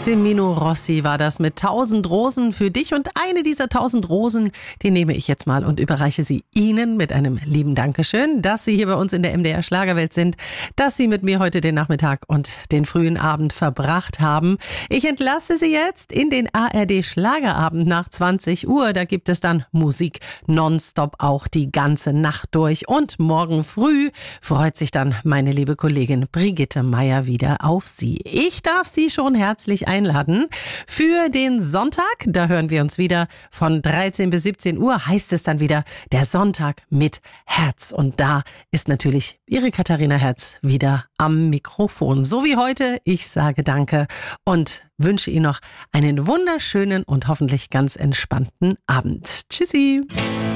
Semino Rossi war das mit 1000 Rosen für dich, und eine dieser 1000 Rosen, die nehme ich jetzt mal und überreiche sie Ihnen mit einem lieben Dankeschön, dass Sie hier bei uns in der MDR Schlagerwelt sind, dass Sie mit mir heute den Nachmittag und den frühen Abend verbracht haben. Ich entlasse Sie jetzt in den ARD Schlagerabend nach 20 Uhr. Da gibt es dann Musik nonstop auch die ganze Nacht durch, und morgen früh freut sich dann meine liebe Kollegin Brigitte Meier wieder auf Sie. Ich darf Sie schon herzlich einladen für den Sonntag. Da hören wir uns wieder von 13 bis 17 Uhr. Heißt es dann wieder der Sonntag mit Herz. Und da ist natürlich Ihre Katharina Herz wieder am Mikrofon. So wie heute. Ich sage Danke und wünsche Ihnen noch einen wunderschönen und hoffentlich ganz entspannten Abend. Tschüssi.